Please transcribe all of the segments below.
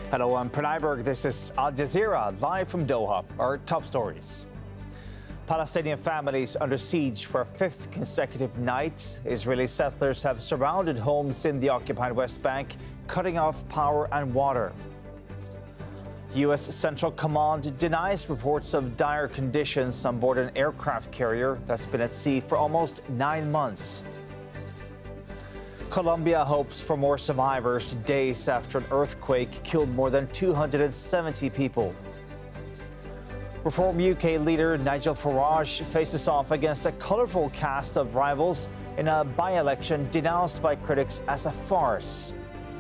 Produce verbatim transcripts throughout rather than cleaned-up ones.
Hello, I'm Pranayberg. This is Al Jazeera, live from Doha. Our top stories. Palestinian families under siege for a fifth consecutive night. Israeli settlers have surrounded homes in the occupied West Bank, cutting off power and water. U S Central Command denies reports of dire conditions on board an aircraft carrier that's been at sea for almost nine months. Colombia hopes for more survivors days after an earthquake killed more than two hundred seventy people. Reform U K leader Nigel Farage faces off against a colourful cast of rivals in a by-election denounced by critics as a farce.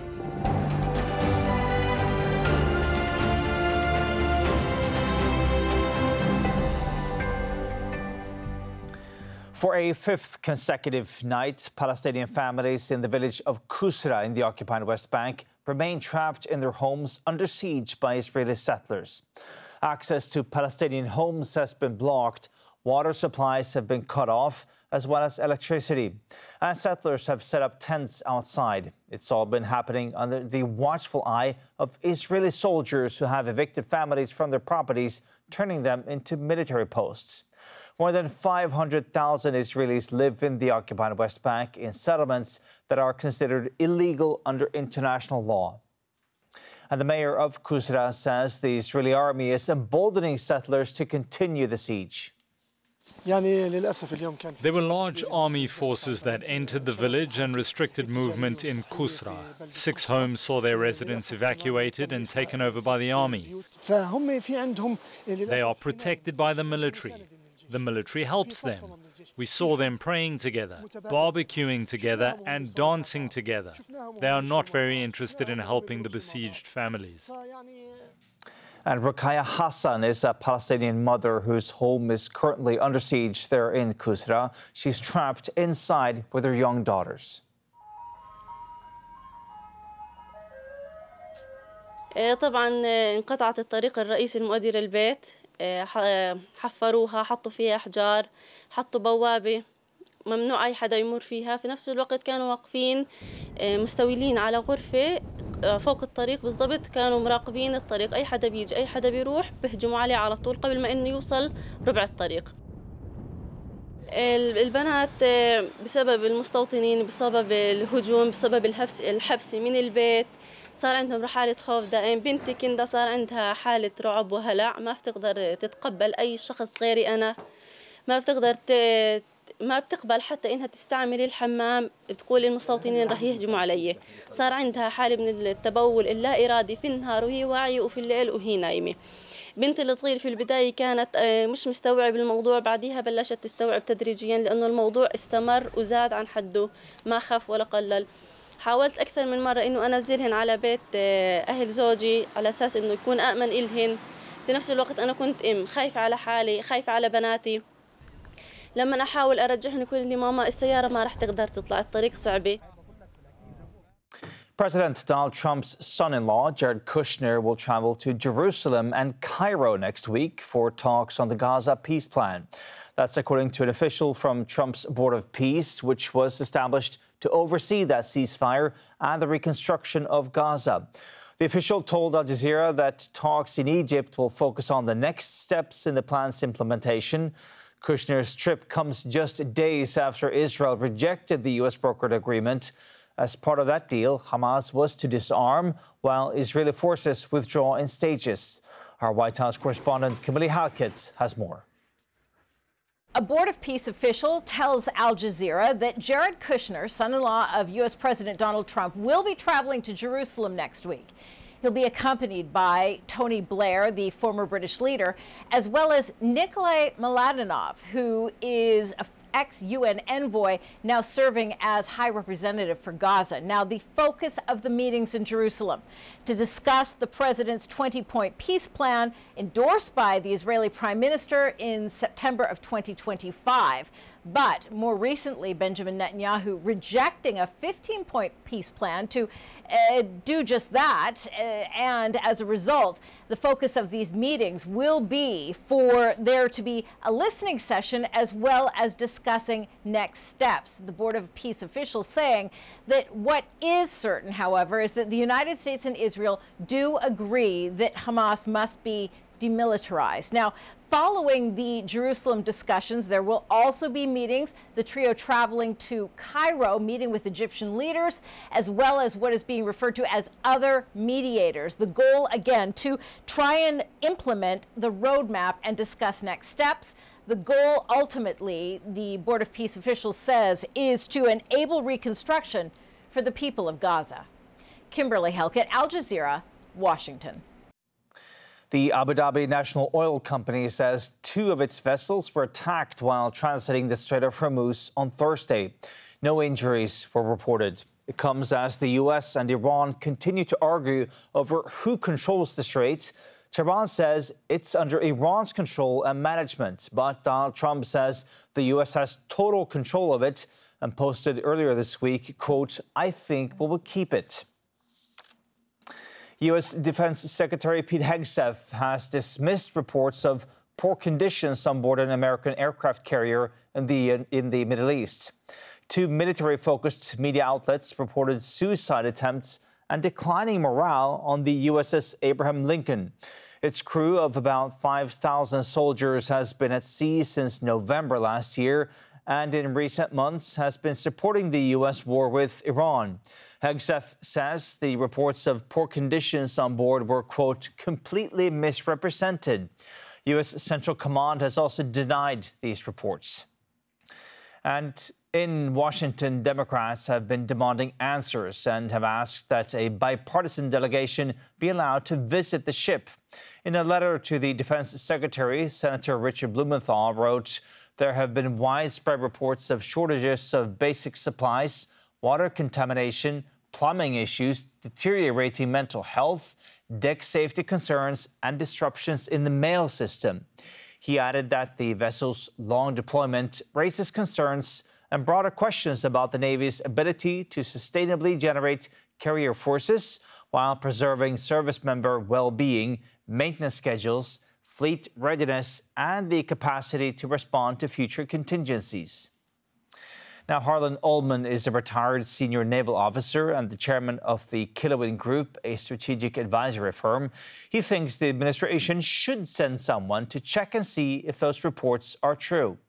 For a fifth consecutive night, Palestinian families in the village of Kusra in the occupied West Bank remain trapped in their homes under siege by Israeli settlers. Access to Palestinian homes has been blocked, water supplies have been cut off, as well as electricity. And settlers have set up tents outside. It's all been happening under the watchful eye of Israeli soldiers who have evicted families from their properties, turning them into military posts. More than five hundred thousand Israelis live in the occupied West Bank in settlements that are considered illegal under international law. And the mayor of Kusra says the Israeli army is emboldening settlers to continue the siege. There were large army forces that entered the village and restricted movement in Kusra. Six homes saw their residents evacuated and taken over by the army. They are protected by the military. The military helps them. We saw them praying together, barbecuing together and dancing together. They are not very interested in helping the besieged families. And Ruqayya Hassan is a Palestinian mother whose home is currently under siege there in Kusra. She's trapped inside with her young daughters. طبعا انقطعت الطريق الرئيسي المؤدي للبيت. حفروها، حطوا فيها أحجار، حطوا بوابة ممنوع أي حدا يمر فيها. في نفس الوقت كانوا واقفين مستولين على غرفة فوق الطريق بالضبط، كانوا مراقبين الطريق، أي حدا بيجي أي حدا بيروح بيهجموا عليه على طول قبل ما إنه يوصل ربع الطريق. البنات بسبب المستوطنين، بسبب الهجوم، بسبب الحبس الحبس من البيت صار عندهم حالة خوف دائم. بنتي كندا صار عندها حالة رعب وهلع، ما بتقدر تتقبل أي شخص غيري أنا، ما بتقدر ت... ما بتقبل حتى إنها تستعمل الحمام، بتقول المستوطنين رح يهجموا علي. صار عندها حالة من التبول اللا إرادي في النهار وهي واعية وفي الليل وهي نايمة. بنتي الصغيرة في البداية كانت مش مستوعب الموضوع، بعديها بلشت تستوعب تدريجيا لأنه الموضوع استمر وزاد عن حده، ما خف ولا قلل. حاولت أكثر من مرة إنه أنزلهن على بيت أهل زوجي على أساس إنه يكون أأمن إلهن. في نفس الوقت أنا كنت أم خايفة على حالي، خايفة على بناتي. لما أحاول أرجعهن يقول لي ماما السيارة ما رح تقدر تطلع، الطريق صعبة. President Donald Trump's son-in-law, Jared Kushner, will travel to Jerusalem and Cairo next week for talks on the Gaza peace plan. That's according to an official from Trump's Board of Peace, which was established to oversee that ceasefire and the reconstruction of Gaza. The official told Al Jazeera that talks in Egypt will focus on the next steps in the plan's implementation. Kushner's trip comes just days after Israel rejected the U S brokered agreement. As part of that deal, Hamas was to disarm while Israeli forces withdraw in stages. Our White House correspondent Camille Halkett has more. A Board of Peace official tells Al Jazeera that Jared Kushner, son-in-law of U S President Donald Trump, will be traveling to Jerusalem next week. He'll be accompanied by Tony Blair, the former British leader, as well as Nikolai Mladenov, who is a ex-U N envoy now serving as High Representative for Gaza. Now, the focus of the meetings in Jerusalem to discuss the president's twenty-point peace plan endorsed by the Israeli Prime Minister in September of twenty twenty-five. But more recently, Benjamin Netanyahu rejecting a fifteen-point peace plan to uh, do just that. Uh, and as a result, the focus of these meetings will be for there to be a listening session as well as discussing next steps. The Board of Peace officials saying that what is certain, however, is that the United States and Israel do agree that Hamas must be demilitarized. Now, following the Jerusalem discussions, there will also be meetings, the trio traveling to Cairo, meeting with Egyptian leaders, as well as what is being referred to as other mediators. The goal, again, to try and implement the roadmap and discuss next steps. The goal, ultimately, the Board of Peace officials says, is to enable reconstruction for the people of Gaza. Kimberly Helkett, Al Jazeera, Washington. The Abu Dhabi National Oil Company says two of its vessels were attacked while transiting the Strait of Hormuz on Thursday. No injuries were reported. It comes as the U S and Iran continue to argue over who controls the strait. Tehran says it's under Iran's control and management, but Donald Trump says the U S has total control of it and posted earlier this week, quote, "I think we will keep it." U S Defense Secretary Pete Hegseth has dismissed reports of poor conditions on board an American aircraft carrier in the, in the Middle East. Two military-focused media outlets reported suicide attempts and declining morale on the U S S Abraham Lincoln. Its crew of about five thousand soldiers has been at sea since November last year and in recent months has been supporting the U S war with Iran. Hegseth says the reports of poor conditions on board were, quote, completely misrepresented. U S Central Command has also denied these reports. And in Washington, Democrats have been demanding answers and have asked that a bipartisan delegation be allowed to visit the ship. In a letter to the Defense Secretary, Senator Richard Blumenthal wrote, "There have been widespread reports of shortages of basic supplies, water contamination, plumbing issues, deteriorating mental health, deck safety concerns, and disruptions in the mail system." He added that the vessel's long deployment raises concerns and broader questions about the Navy's ability to sustainably generate carrier forces while preserving service member well-being, maintenance schedules, fleet readiness, and the capacity to respond to future contingencies. Now, Harlan Ullman is a retired senior naval officer and the chairman of the Kilowatt Group, a strategic advisory firm. He thinks the administration should send someone to check and see if those reports are true.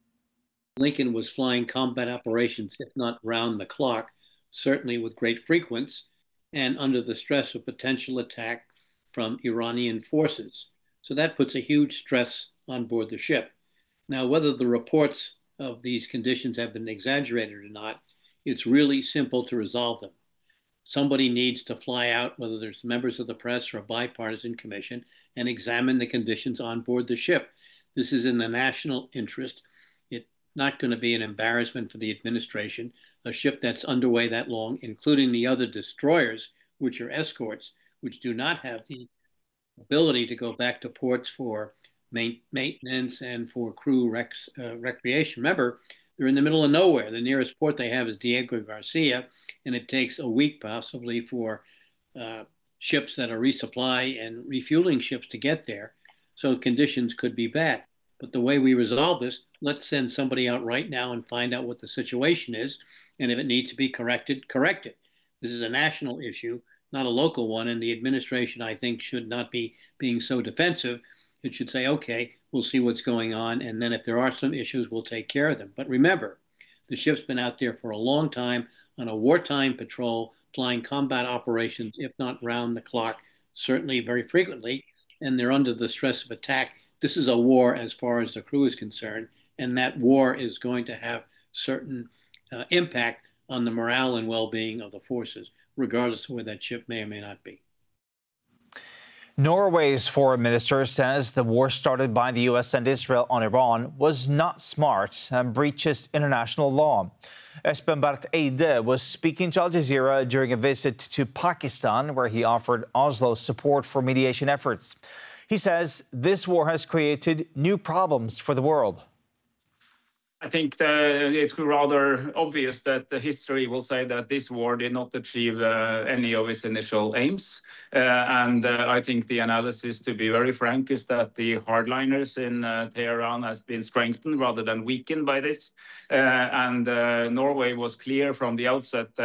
Lincoln was flying combat operations, if not round the clock, certainly with great frequency, and under the stress of potential attack from Iranian forces. So that puts a huge stress on board the ship. Now, whether the reports of these conditions have been exaggerated or not, it's really simple to resolve them. Somebody needs to fly out, whether there's members of the press or a bipartisan commission, and examine the conditions on board the ship. This is in the national interest. It's not going to be an embarrassment for the administration. A ship that's underway that long, including the other destroyers, which are escorts, which do not have the ability to go back to ports for maintenance and for crew rec uh, recreation. Remember, they're in the middle of nowhere. The nearest port they have is Diego Garcia, and it takes a week possibly for uh, ships that are resupply and refueling ships to get there. So conditions could be bad. But the way we resolve this, let's send somebody out right now and find out what the situation is. And if it needs to be corrected, correct it. This is a national issue, not a local one. And the administration, I think, should not be being so defensive. It should say, okay, we'll see what's going on. And then if there are some issues, we'll take care of them. But remember, the ship's been out there for a long time on a wartime patrol, flying combat operations, if not round the clock, certainly very frequently. And they're under the stress of attack. This is a war as far as the crew is concerned. And that war is going to have certain uh, impact on the morale and well-being of the forces, regardless of where that ship may or may not be. Norway's foreign minister says the war started by the U S and Israel on Iran was not smart and breaches international law. Espen Barth Eide was speaking to Al Jazeera during a visit to Pakistan, where he offered Oslo support for mediation efforts. He says this war has created new problems for the world. I think the, it's rather obvious that the history will say that this war did not achieve uh, any of its initial aims. Uh, and uh, I think the analysis, to be very frank, is that the hardliners in uh, Tehran has been strengthened rather than weakened by this. Uh, and uh, Norway was clear from the outset that